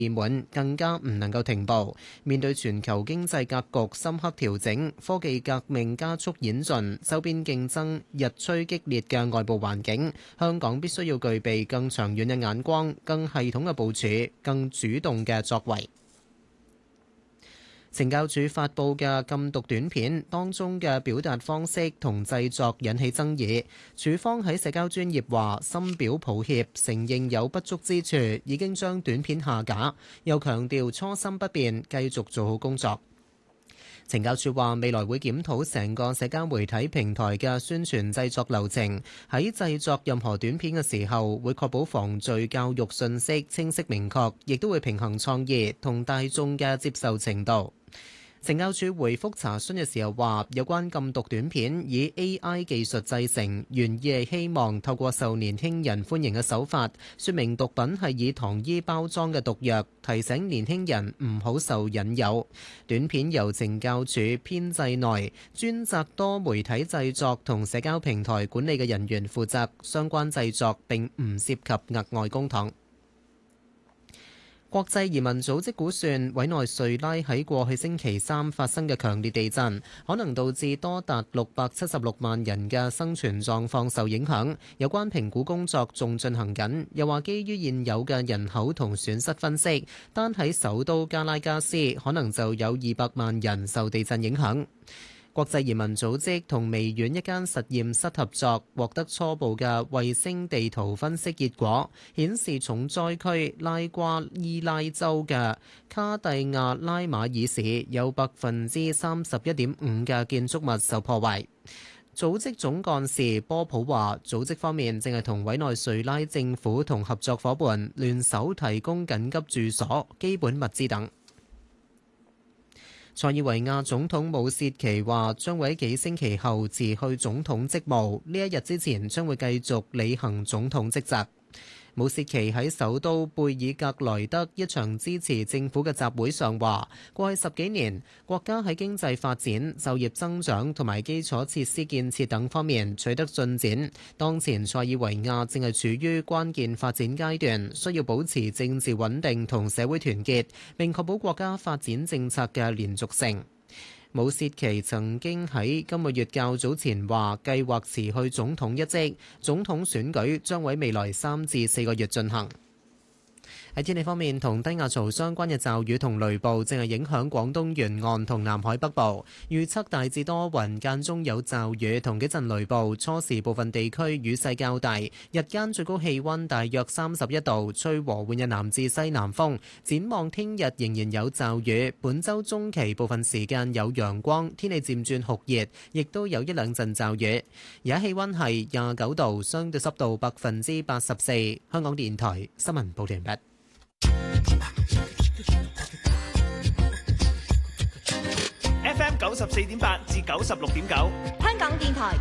滿，更加唔能夠停步。面對全球經濟格局深刻調整，科技革命加速演進，周邊競爭日趨激烈嘅外部環境，香港必須要具備更長遠嘅眼光、更系統嘅部署、更主動嘅作為。懲教署發布嘅禁毒短片當中嘅表達方式同製作引起爭議，署方喺社交專頁話深表抱歉，承認有不足之處，已經將短片下架，又強調初心不變，繼續做好工作。懲教署話未來會檢討成個社交媒體平台嘅宣傳製作流程，喺製作任何短片嘅時候，會確保防罪教育信息清晰明確，亦都會平衡創意同大眾嘅接受程度。懲教署回覆查詢嘅時候話，有關禁毒短片以 AI 技術製成，原意係希望透過受年輕人歡迎嘅手法，説明毒品係以糖衣包裝嘅毒藥，提醒年輕人唔好受引誘。短片由懲教署編製內專責多媒體製作同社交平台管理嘅人員負責，相關製作並唔涉及額外公帑。國際移民組織估算，委內瑞拉喺過去星期三發生嘅強烈地震，可能導致多達676萬人嘅生存狀況受影響。有關評估工作仲進行緊，又話基於現有嘅人口同損失分析，單喺首都加拉加斯可能就有200萬人受地震影響。國際移民組織同微軟一間實驗室合作，獲得初步嘅衛星地圖分析結果，顯示重災區拉瓜伊拉州嘅卡蒂亞拉馬爾市有31.5%嘅建築物受破壞。組織總幹事波普話，組織方面正係同委內瑞拉政府同合作夥伴聯手提供緊急住所、基本物資等。塞爾維亞總統武切奇話將會喺幾星期後辭去總統職務，呢一日之前將會繼續履行總統職責。武切奇喺首都貝爾格萊德一場支持政府嘅集會上話，過去10幾年，國家喺經濟發展、就業增長同埋基礎設施建設等方面取得進展。當前塞爾維亞正係處於關鍵發展階段，需要保持政治穩定同社會團結，並確保國家發展政策嘅連續性。武切奇曾經喺今個月較早前話計劃辭去總統一職，總統選舉將會未來3至4個月進行。喺天氣方面，同低壓槽相關嘅驟雨同雷暴正係影響廣東沿岸同南海北部，預測大致多雲，間中有驟雨同幾陣雷暴，初時部分地區雨勢較大，日間最高氣溫大約31度，吹和緩嘅南至西南風。展望聽日仍然有驟雨，本週中期部分時間有陽光，天氣漸轉酷熱，亦都有一兩陣驟雨。而家氣溫係29度，相對濕度84%。香港電台新聞報道完畢。 FM 94.8至96.9，香港電台